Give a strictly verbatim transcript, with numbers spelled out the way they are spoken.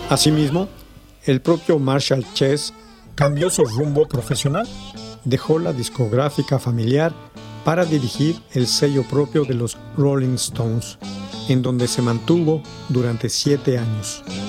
Asimismo, el propio Marshall Chess cambió su rumbo profesional. Dejó la discográfica familiar para dirigir el sello propio de los Rolling Stones, en donde se mantuvo durante siete años.